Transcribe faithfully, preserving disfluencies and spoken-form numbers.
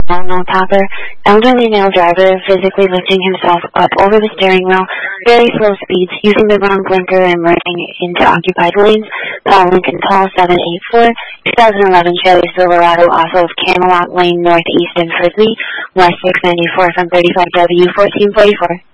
no topper, elderly male driver physically lifting himself up over the steering wheel, very slow speeds, using the wrong blinker and merging into occupied lanes. Paul Lincoln Tall seven eight four, twenty eleven Chevy Silverado off of Camelot Lane Northeast in Frisbee, West six ninety-four from thirty-five W fourteen forty-four.